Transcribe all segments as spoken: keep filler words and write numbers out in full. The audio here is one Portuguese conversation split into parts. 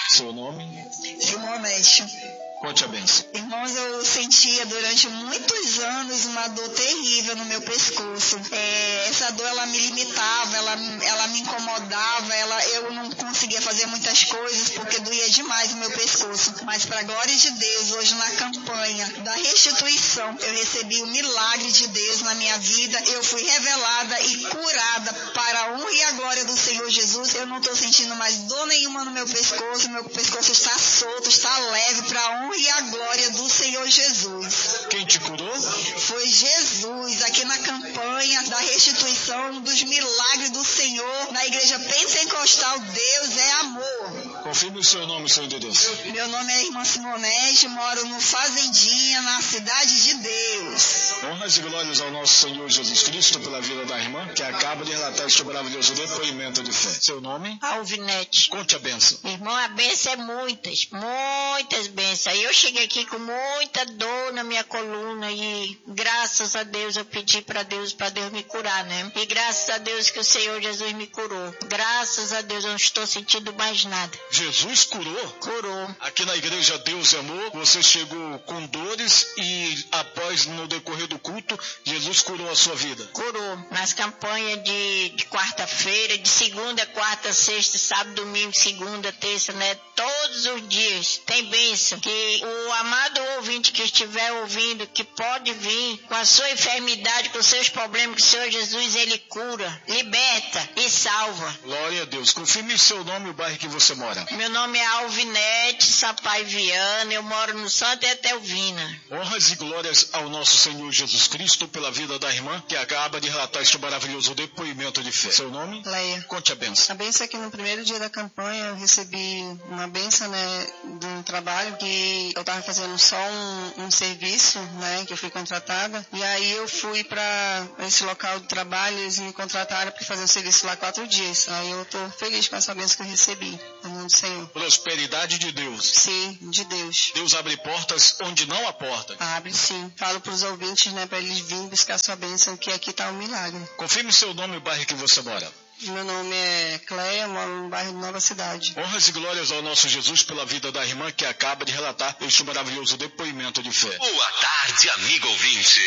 Seu nome? Filmonete. Conte a benção. Irmãos, eu sentia durante muitos anos uma dor terrível no meu pescoço. É, essa dor, ela me limitava, ela, ela me incomodava, ela, eu não conseguia fazer muitas coisas porque doía demais o meu pescoço. Mas para a glória de Deus, hoje na campanha da restituição, eu recebi o milagre de Deus na minha vida. Eu fui revelada e curada para a honra e a glória do Senhor Jesus. Eu não estou sentindo mais dor nenhuma no meu pescoço. Meu pescoço está solto, está leve para a honra e a glória do Senhor Jesus. Quem te curou? Foi Jesus, aqui na campanha da restituição dos milagres do Senhor, na igreja pentecostal. Deus é amor. Confirme o seu nome e seu endereço. Meu nome é irmã Simonete, moro no Fazendinha, na Cidade de Deus. Honras e glórias ao nosso Senhor Jesus Cristo pela vida da irmã, que acaba de relatar este maravilhoso depoimento de fé. Seu nome? Alvinete. Conte a benção. Irmão, a benção é muitas, muitas bênçãos. Eu cheguei aqui com muita dor na minha coluna e graças a Deus eu pedi para Deus, para Deus me curar, né? E graças a Deus que o Senhor Jesus me curou. Graças a Deus eu não estou sentindo mais nada. Jesus curou? Curou. Aqui na igreja Deus é Amor, você chegou com dores e após, no decorrer do culto, Jesus curou a sua vida? Curou. Nas campanhas de, de quarta-feira, de segunda, quarta, sexta, sábado, domingo, segunda, terça, né? Todos os dias tem bênção. Que o amado ouvinte que estiver ouvindo, que pode vir com a sua enfermidade, com os seus problemas, que o Senhor Jesus, Ele cura, liberta e salva. Glória a Deus. Confirme seu nome e o bairro que você mora. Meu nome é Alvinete Sapai Viana, eu moro no Santa Etelvina. Honras e glórias ao nosso Senhor Jesus Cristo pela vida da irmã, que acaba de relatar este maravilhoso depoimento de fé. Seu nome? Leia. Conte a benção. A benção é que no primeiro dia da campanha eu recebi uma benção, né, de um trabalho que eu estava fazendo só um, um serviço, né, que eu fui contratada, e aí eu fui para esse local de trabalho, eles me contrataram para fazer um serviço lá quatro dias. Aí eu estou feliz com essa benção que eu recebi, no nome do Senhor. Prosperidade de Deus. Sim, de Deus. Deus abre portas onde não há porta. Abre sim. Falo para os ouvintes, né, para eles virem buscar sua bênção, que aqui está um milagre. Confirme seu nome e o bairro que você mora. Meu nome é Cleia, moro no bairro de Nova Cidade. Honras e glórias ao nosso Jesus pela vida da irmã que acaba de relatar este maravilhoso depoimento de fé. Boa tarde, amigo ouvinte.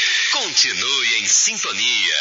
Continue em sintonia.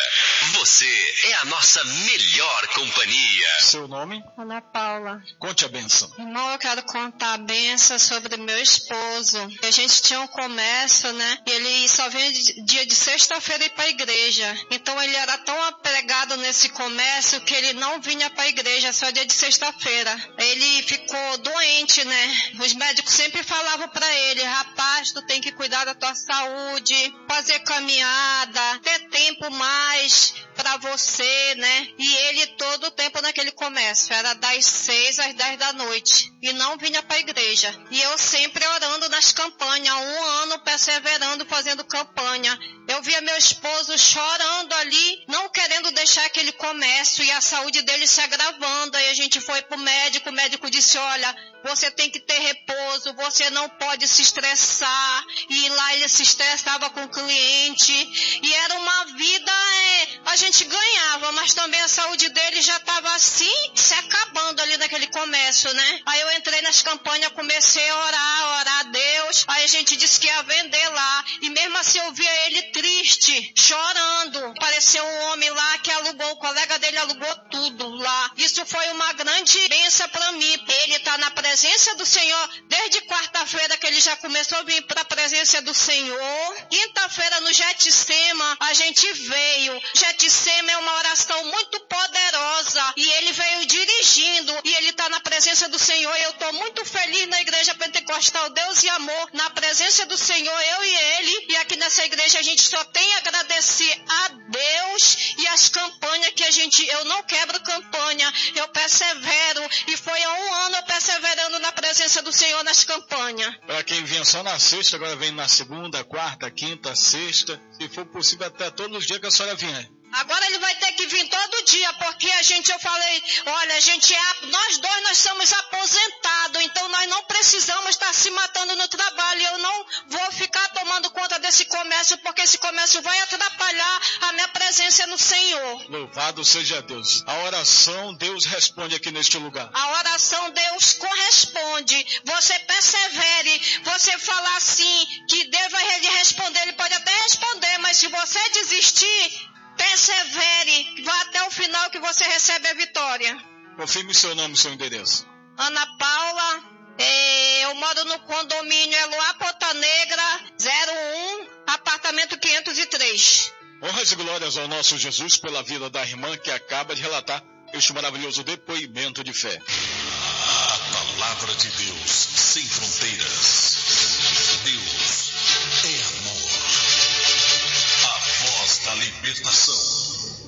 Você é a nossa melhor companhia. Seu nome? Ana Paula. Conte a benção. Irmão, eu quero contar a benção sobre meu esposo. A gente tinha um comércio, né? E ele só vinha dia de sexta-feira ir para a igreja. Então ele era tão apegado nesse comércio que ele não vinha para a igreja, só dia de sexta-feira. Ele ficou doente, né? Os médicos sempre falavam para ele: rapaz, tu tem que cuidar da tua saúde, fazer caminhada, ter tempo mais para você, né? E ele todo o tempo naquele comércio, era das seis às dez da noite, e não vinha para a igreja. E eu sempre orando nas campanhas, um ano perseverando, fazendo campanha. Eu via meu esposo chorando ali, não querendo deixar aquele comércio, e a saúde dele se agravando. Aí a gente foi pro médico, o médico disse: olha, você tem que ter repouso, você não pode se estressar. E lá ele se estressava com o cliente, e era uma vida, é, a gente ganhava, mas também a saúde dele já estava assim, se acabando ali naquele comércio, né? Aí eu entrei nas campanhas, comecei a orar, orar a Deus. Aí a gente disse que ia vender lá, e mesmo assim eu via ele triste, chorando. Apareceu um homem lá que alugou, o colega dele alugou tudo lá. Isso foi uma grande bênção para mim. Ele está na presença do Senhor desde quarta-feira, que ele já começou a vir para a presença do Senhor. Quinta-feira no Getsema a gente veio. Getsema é uma oração muito poderosa, e ele veio dirigindo, e ele está na presença do Senhor. Eu estou muito feliz na igreja pentecostal Deus e Amor, na presença do Senhor, eu e ele. E aqui nessa igreja a gente só tem a agradecer a Deus e as campanhas que a gente, eu não quebro campanha, eu persevero, e foi há um ano eu perseverando na presença do Senhor nas campanhas. Para quem vinha só na sexta, agora vem na segunda, quarta, quinta, sexta, se for possível até todos os dias que a senhora vinha. Agora ele vai ter que vir todo dia, porque a gente, eu falei, olha, a gente é, nós dois nós somos aposentados, então nós não precisamos estar se matando no trabalho. Eu não vou ficar tomando conta desse comércio, porque esse comércio vai atrapalhar a minha presença no Senhor. Louvado seja Deus. A oração, Deus responde aqui neste lugar. A oração, Deus corresponde. Você persevere, você falar assim, que Deus vai lhe responder, ele pode até responder, mas se você desistir, persevere, vá até o final que você recebe a vitória. Confirme seu nome e seu endereço. Ana Paula, eh, eu moro no condomínio Eloá Ponta Negra, zero um, apartamento quinhentos e três. Honras e glórias ao nosso Jesus pela vida da irmã que acaba de relatar este maravilhoso depoimento de fé. A palavra de Deus sem fronteiras. Deus é amor. A voz da libertação.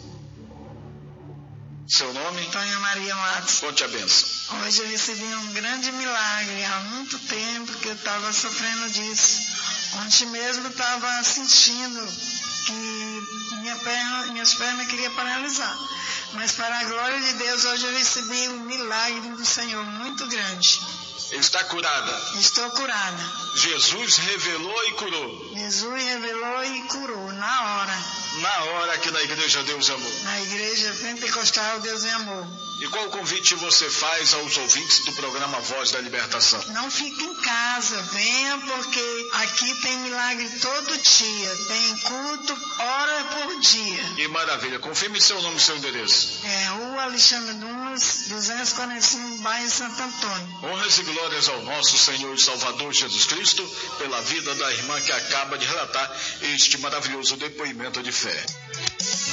Seu nome? Antônia Maria Matos. Conte a bênção. Hoje eu recebi um grande milagre. Há muito tempo que eu estava sofrendo disso. Ontem mesmo eu estava sentindo que minha perna, minhas pernas queriam paralisar. Mas para a glória de Deus, hoje eu recebi um milagre do Senhor muito grande. Está curada. Estou curada. Jesus revelou e curou. Jesus revelou e curou na hora. Na hora aqui na Igreja Deus é Amor. Na Igreja Pentecostal Deus é Amor. E qual convite você faz aos ouvintes do programa Voz da Libertação? Não fique em casa, venha, porque aqui tem milagre todo dia. Tem culto hora por dia. Que maravilha. Confirme seu nome e seu endereço. É Rua Alexandre Dumas, duzentos e quarenta e cinco, bairro Santo Antônio. Honras e glórias ao nosso Senhor e Salvador Jesus Cristo pela vida da irmã que acaba de relatar este maravilhoso depoimento de fé.